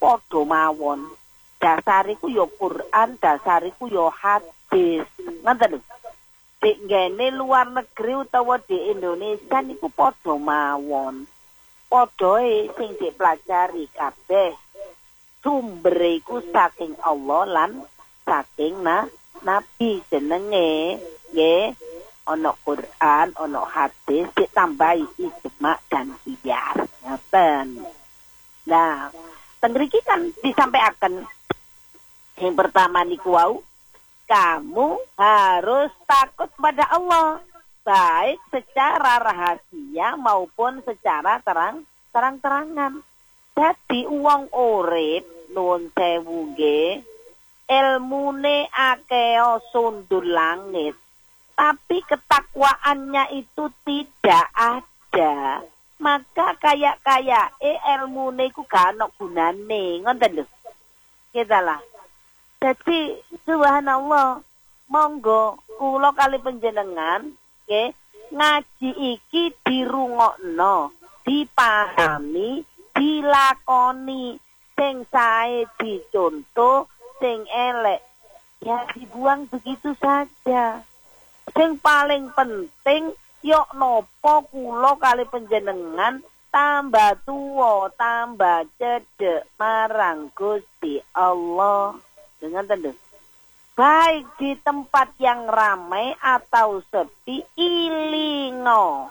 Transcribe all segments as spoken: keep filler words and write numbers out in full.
padha mawon. Dasariku ya Quran, dasariku ya hadis. Ngoten lho. Di ngene luar negeri utawa di Indonesia niku padha mawon. Padhae sing dipelajari kabeh sumbere iku saking Allah lan saking na, Nabi jenenge nggih ana Quran, ana hadis ditambahi ijma dan qiyas. Ngoten. Nah, teng mriki kan disampaikan yang pertama niku wau kamu harus takut pada Allah baik secara rahasia maupun secara terang terang-terangan. Dadi wong urip nuwun sewu nggih ilmune akeh sundul langit tapi ketakwaannya itu tidak ada, maka kayak-kayak eh ilmune iku gak ana gunane, ngoten lho. Kita lah. Jadi subhanallah, monggo kula kali panjenengan nggih ngaji iki dirungokno, dipahami, dilakoni, sing sae dicontoh, sing elek ya dibuang begitu saja. Sing paling penting yok nopo kula kali panjenengan tambah tuwa, tambah cedek marang Gusti Allah. Dengan tentu. Baik di tempat yang ramai atau sepi, ilingo.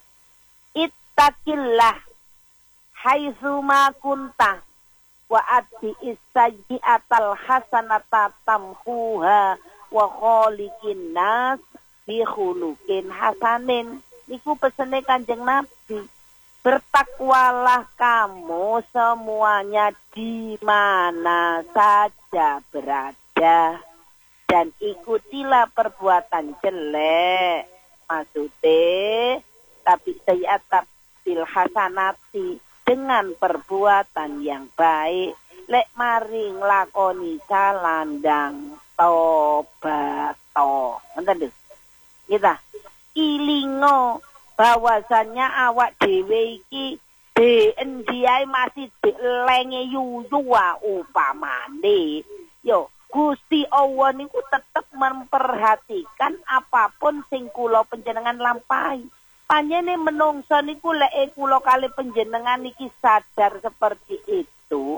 Ittaqillah haitsu ma kunta wa ati isayyi'atal hasanata tamhuha wa khaliqin nas bi khuluqin hasanin. Niku pesene Kanjeng Nabi. Bertakwalah kamu semuanya di mana saja berada dan ikutilah perbuatan jelek. Maksudnya tapi sayyi'at bil hasanati dengan perbuatan yang baik. Lek mari nglakoni salandang tobat to. Ngoten lho. Kita ilingo bahwasannya awak dhewe iki de endi ae masih dilenge yuyu upamane. Yo, Gusti Allah niku tetep memperhatikan apapun sing kula panjenengan lampahi. Panjene menungso niku lek kula kali panjenengan iki sadar seperti itu,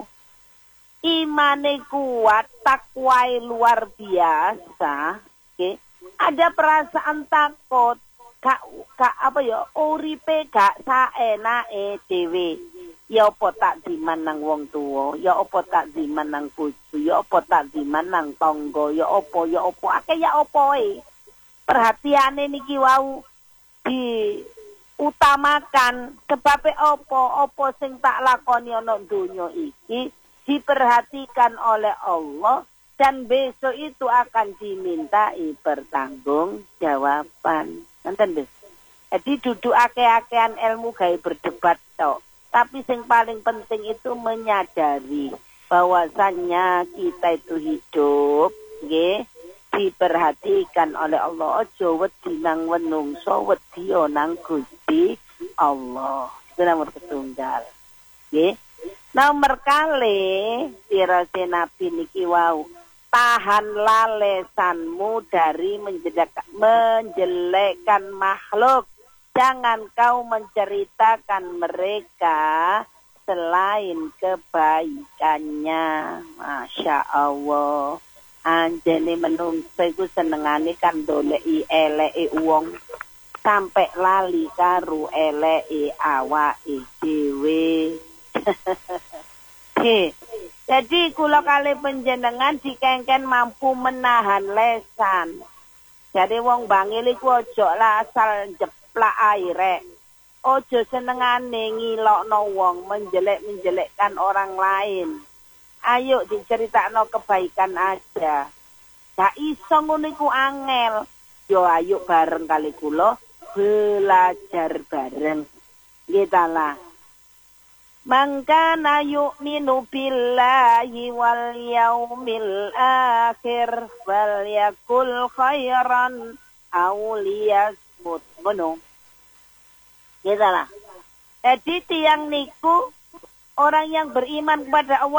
imane kuat, takwae luar biasa, okay? Ada perasaan takut, gak, gak apa ya, uripe gak saenake dhewe. Ya apa tak diman nang wong tuwa, ya apa tak diman nang bojo, ya apa tak diman nang tangga, ya apa ya apa akeh ya apa e. Perhatiane niki wau diutamakan sebab apa apa sing tak lakoni ana donya iki diperhatikan oleh Allah. Dan besok itu akan dimintai pertanggungjawaban. Nonton deh. Jadi duduk ake-akean ilmu gawe berdebat tok. Tapi yang paling penting itu menyadari bahwasannya kita itu hidup, nggih, diperhatikan oleh Allah. Aja wedi nang wenungso, wedi nang Gusti Allah. Itu nomor ketunggal. Nggih. Nomor kali dirase Nabi niki wau. Tahanlah lesanmu dari menjelekkan makhluk. Jangan kau menceritakan mereka selain kebaikannya. Masya Allah. Anjene menungso iku senengane kan doleki eleke wong sampai lali karo eleke awake dhewe. Jadi kula kali panjenengan dikengken mampu menahan lesan. Jadi wong bangil iku ojo lah asal jeplak aire. Ojo senengane ngilokno wong, menjelek-menjelekkan orang lain. Ayo diceritakno kebaikan aja. Gak iso ngono iku angel. Yo ayo bareng kali kula belajar bareng. Kita lah. Man kana yu'minu billahi wal yaumil akhir falyakul khairan aw liyasmut. Ngono. Gitu lah. Jadi tiang niku orang yang beriman kepada Allah